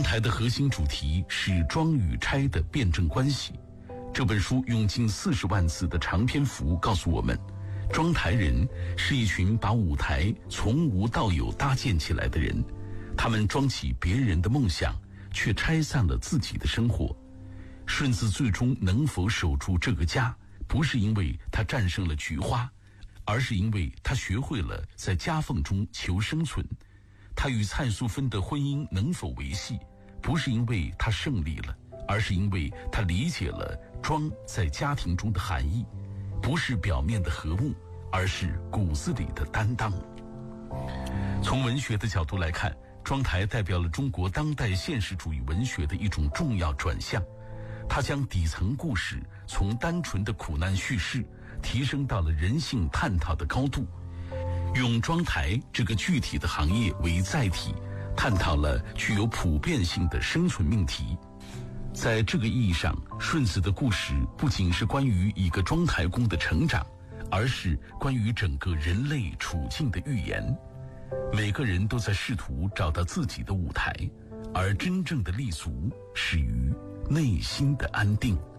台的核心主题是庄与钗的辩证关系。这本书用近40万字的长篇幅告诉我们，庄台人是一群把舞台从无到有搭建起来的人，他们装起别人的梦想，却拆散了自己的生活。顺子最终能否守住这个家，不是因为他战胜了菊花，而是因为他学会了在夹缝中求生存。他与蔡素芬的婚姻能否维系，不是因为他胜利了，而是因为他理解了庄在家庭中的含义，不是表面的和睦，而是骨子里的担当。从文学的角度来看，庄台代表了中国当代现实主义文学的一种重要转向。他将底层故事从单纯的苦难叙事提升到了人性探讨的高度，用庄台这个具体的行业为载体，探讨了具有普遍性的生存命题。在这个意义上，顺子的故事不仅是关于一个庄台公的成长，而是关于整个人类处境的预言。每个人都在试图找到自己的舞台，而真正的立足始于内心的安定。